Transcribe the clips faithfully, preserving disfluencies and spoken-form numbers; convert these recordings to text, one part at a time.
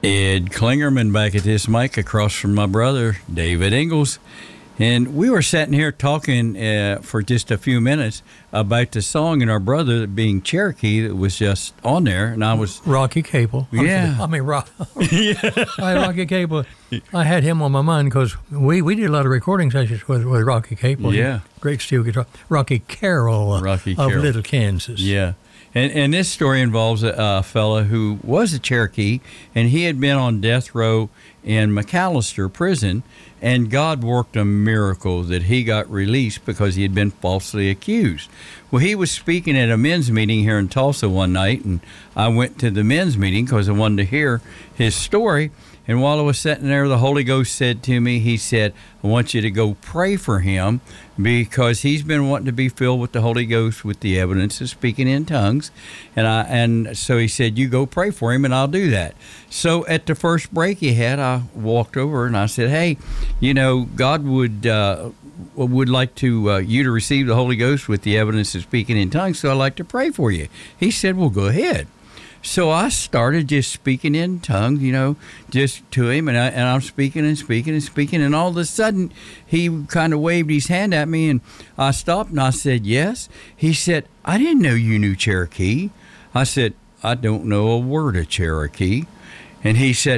Ed Klingerman back at this mic across from my brother, David Ingalls. And we were sitting here talking uh, for just a few minutes about the song and our brother being Cherokee that was just on there. And I was... Rocky Cable. Yeah. I mean, Rock, yeah. I, Rocky Cable. I had him on my mind because we, we did a lot of recording sessions with, with Rocky Cable. Yeah. Great steel guitar. Rocky Carroll Rocky of Carroll. Little Kansas. Yeah. And, and this story involves a, a fella who was a Cherokee, and he had been on death row in McAllister prison, and God worked a miracle that he got released because he had been falsely accused. Well, he was speaking at a men's meeting here in Tulsa one night, and I went to the men's meeting because I wanted to hear his story. And while I was sitting there, the Holy Ghost said to me, he said, I want you to go pray for him because he's been wanting to be filled with the Holy Ghost with the evidence of speaking in tongues. And I and so he said, you go pray for him and I'll do that. So at the first break he had, I walked over and I said, hey, you know, God would uh, would like to uh, you to receive the Holy Ghost with the evidence of speaking in tongues, so I'd like to pray for you. He said, well, go ahead. So I started just speaking in tongues, you know, just to him, and, I, and I'm speaking and speaking and speaking, and all of a sudden he kind of waved his hand at me, and I stopped, and I said, yes. He said, I didn't know you knew Cherokee. I said, I don't know a word of Cherokee. And he said,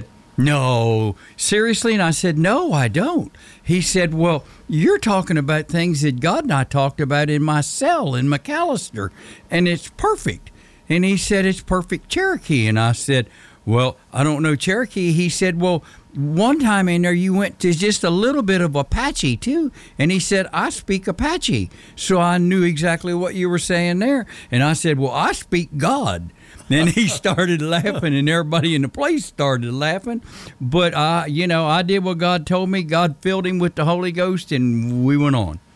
no, seriously? And I said, no, I don't. He said, well, you're talking about things that God and I talked about in my cell in McAllister, and it's perfect. And he said, it's perfect Cherokee. And I said, well, I don't know Cherokee. He said, well, one time in there you went to just a little bit of Apache too. And he said, I speak Apache. So I knew exactly what you were saying there. And I said, well, I speak God. And he started laughing, and everybody in the place started laughing. But, I, you know, I did what God told me. God filled him with the Holy Ghost, and we went on.